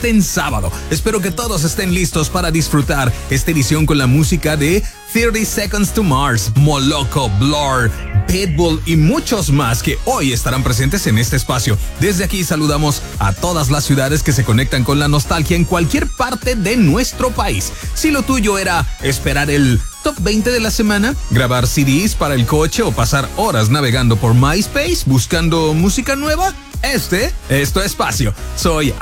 en sábado. Espero que todos estén listos para disfrutar esta edición con la música de 30 Seconds to Mars, Moloko, Blur, Pitbull y muchos más que hoy estarán presentes en este espacio. Desde aquí saludamos a todas las ciudades que se conectan con la nostalgia en cualquier parte de nuestro país. Si lo tuyo era esperar el Top 20 de la semana, grabar CDs para el coche o pasar horas navegando por MySpace buscando música nueva, este es tu espacio. Soy